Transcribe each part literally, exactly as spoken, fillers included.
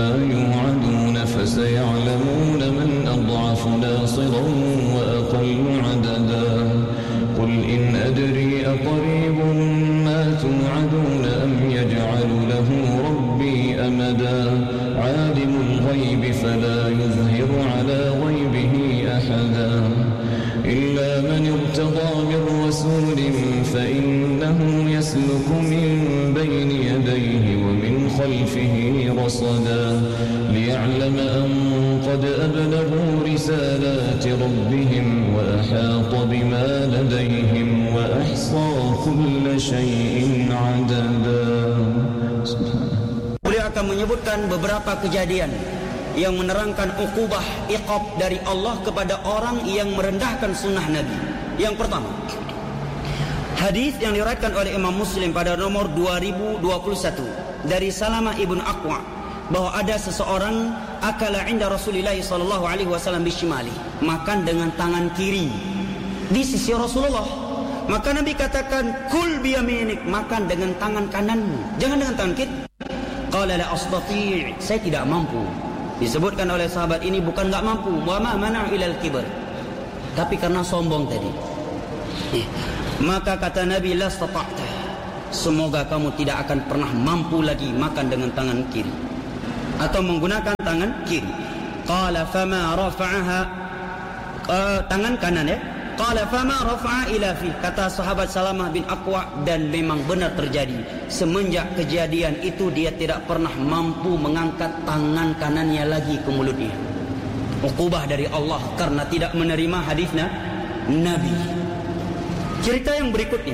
ما يوعدون فسيعلمون من أضعف ناصرا وأقل عددا قل إن أدري أقريب ما توعدون أم يجعل له ربي أمدا عالم الغيب فلا يظهر على غيبه أحدا إلا من ارتضى من رسول فإنه يسلك من بين يديه ومن خلفه رصدا ليعلم أن قد أبلغوا رسالات ربهم وأحاط بما لديهم وأحصى كل شيء عددا. Beliau akan menyebutkan beberapa kejadian yang menerangkan ukubah iqab dari Allah kepada orang yang merendahkan sunnah Nabi. Yang pertama, hadis yang diriwayatkan oleh Imam Muslim pada nomor dua ribu dua puluh satu dari Salamah ibn Aqwa bahwa ada seseorang akala inda Rasulullah sallallahu alaihi wasallam bishimali, makan dengan tangan kiri di sisi Rasulullah. Maka Nabi katakan, kul biyaminik, makan dengan tangan kananmu, jangan dengan tangan kiri. Qala la astati', saya tidak mampu. Disebutkan oleh sahabat ini bukan enggak mampu, wa ma mana'u ilal kibr, tapi karena sombong tadi. Maka kata Nabi, la stata'ta, semoga kamu tidak akan pernah mampu lagi makan dengan tangan kiri atau menggunakan tangan kiri. Qala fama rafa'aha, uh, tangan kanan ya. Qala fama rafa'a ila fi, kata sahabat Salamah bin Aqwa, dan memang benar terjadi. Semenjak kejadian itu dia tidak pernah mampu mengangkat tangan kanannya lagi ke mulutnya. Uqubah dari Allah karena tidak menerima hadisnya Nabi. Cerita yang berikutnya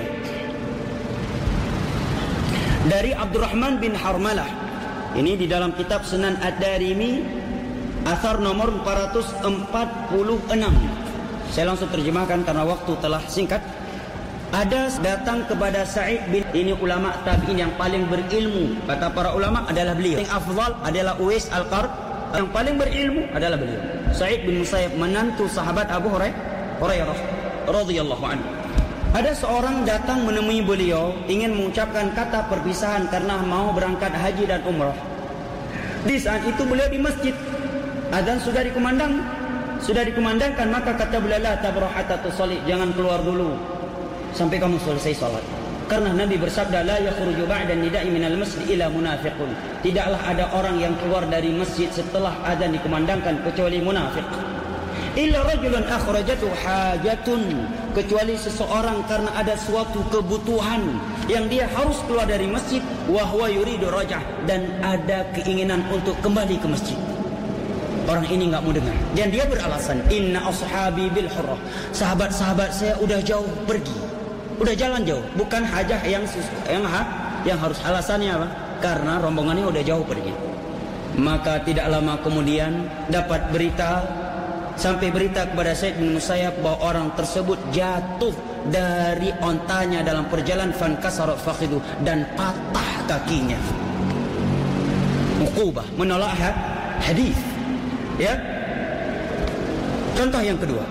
dari Abdurrahman bin Harmalah. Ini di dalam kitab Sunan Ad-Darimi, asar nomor empat ratus empat puluh enam. Saya langsung terjemahkan karena waktu telah singkat. Ada datang kepada Sa'id bin, ini ulama tabi'in yang paling berilmu. Kata para ulama adalah beliau. Yang afdal adalah Uwais Al-Qarn, yang paling berilmu adalah beliau. Sa'id bin Musayyib, menantu sahabat Abu Hurairah radhiyallahu anhu. Ada seorang datang menemui beliau, ingin mengucapkan kata perpisahan karena mau berangkat haji dan umrah. Di saat itu beliau di masjid, azan sudah dikumandang, sudah dikumandangkan, maka kata beliau, la tabrah hatta tusalli, jangan keluar dulu sampai kamu selesai salat. Karena Nabi bersabda, la yakhruju ba'da nida'i minal masjid ila munafiqun, tidaklah ada orang yang keluar dari masjid setelah azan dikumandangkan kecuali munafik. Illa rajulun akhrajatu hajatun, kecuali seseorang karena ada suatu kebutuhan yang dia harus keluar dari masjid, wa huwa yuridu rajah, dan ada keinginan untuk kembali ke masjid. Orang ini enggak mau dengar dan dia beralasan, inna ashabi bil hurrah, sahabat-sahabat saya udah jauh pergi, udah jalan jauh, bukan hajah yang yang ha, yang harus alasannya apa? Karena rombongannya udah jauh pergi. Maka tidak lama kemudian dapat berita, sampai berita kepada Sa'id bin Musayyib bahwa orang tersebut jatuh dari ontanya dalam perjalanan, fan kasara fakhidu, dan patah kakinya. Uqubah menolak hadis. Ya. Contoh yang kedua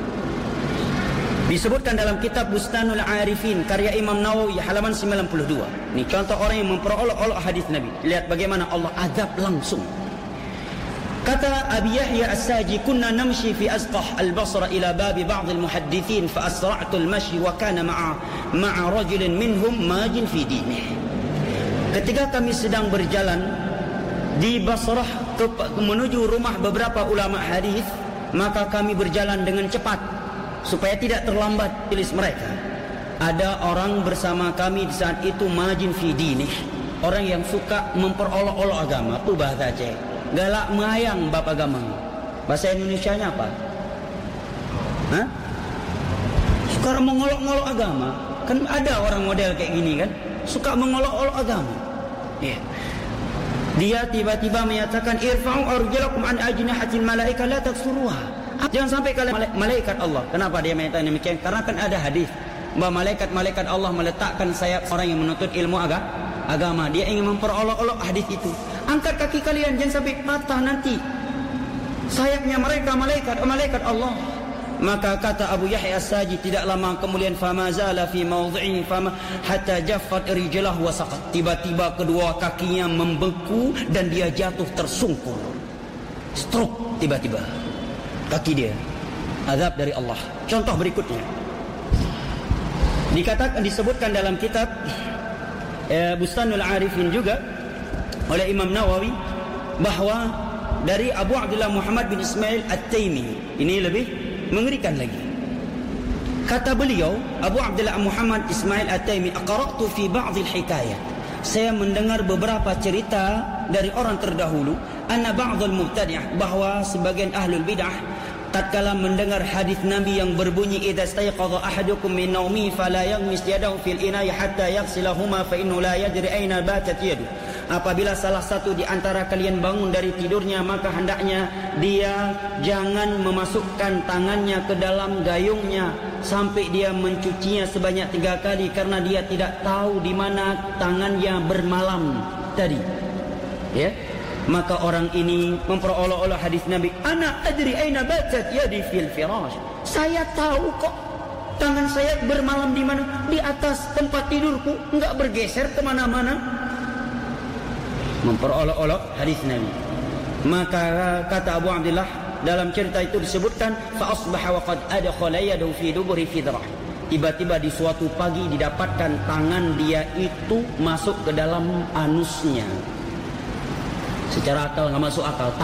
disebutkan dalam kitab Bustanul Arifin karya Imam Nawawi halaman sembilan puluh dua. Ini contoh orang yang memperolok-olok hadis Nabi. Lihat bagaimana Allah azab langsung. Kata Abi Yahya As-Saji, kunna namshi fi Azqah al-Basra ila babi ba'd al-muhaddithin fa asra'tu al-mashi wa kana ma'a ma'a rajulin minhum majin fi dinih. Ketika kami sedang berjalan di Basrah ke, menuju rumah beberapa ulama hadis, maka kami berjalan dengan cepat supaya tidak terlambat tulis mereka. Ada orang bersama kami di saat itu majin fi dinih, orang yang suka memperolok-olok agama. Itu bahasa Aceh, galak mayang bab agama. Bahasa Indonesianya apa? Hah? Suka mengolok-olok agama. Kan ada orang model kayak gini kan, suka mengolok-olok agama. Ya. Yeah. Dia tiba-tiba menyatakan, irfa'u arjulakum an ajnihatil malaika la taksuruha. Jangan sampai kalian malaikat Allah. Kenapa dia menyatakan demikian? Karena kan ada hadis bahwa malaikat-malaikat Allah meletakkan sayap orang yang menuntut ilmu agama. agama. Dia ingin memperolok-olok hadis itu. Angkat kaki kalian, jangan sampai patah nanti sayapnya mereka, malaikat malaikat Allah. Maka kata Abu Yahya As-Saji, tidak lama kemudian fama zala fi mawdhi'i fama hatta jaffat rijlahu wa saqat. Tiba-tiba kedua kakinya membeku dan dia jatuh tersungkur. Stroke tiba-tiba kaki dia. Azab dari Allah. Contoh berikutnya. Dikatakan, disebutkan dalam kitab eh, Bustanul Arifin juga oleh Imam Nawawi bahwa dari Abu Abdullah Muhammad bin Ismail At-Taimi, ini lebih mengerikan lagi. Kata beliau, Abu Abdullah Muhammad Ismail At-Taimi, aqra'tu fi ba'd al-hikayat. Saya mendengar beberapa cerita dari orang terdahulu, anna ba'd al-mubtadi'ah, bahwa sebagian ahlul bid'ah tatkala mendengar hadis Nabi yang berbunyi idza stayqadha ahadukum min nawmi fala yaghmis yadahu fil ina'i hatta yaghsilahuma fa innahu la yadri ayna batat yadu. Apabila salah satu di antara kalian bangun dari tidurnya, maka hendaknya dia jangan memasukkan tangannya ke dalam gayungnya sampai dia mencucinya sebanyak tiga kali, karena dia tidak tahu di mana tangannya bermalam tadi. Ya, maka orang ini memperolok-olok hadis Nabi, ana adri aina batat yadi fil firash. Saya tahu kok tangan saya bermalam di mana, di atas tempat tidurku, enggak bergeser kemana-mana. Memperolok-olok hadis Nabi. Maka kata Abu Abdullah, dalam cerita itu disebutkan fa asbaha wa qad adkhala yadahu fi duburi fidrah. Tiba-tiba di suatu pagi didapatkan tangan dia itu masuk ke dalam anusnya. Secara akal enggak masuk akal.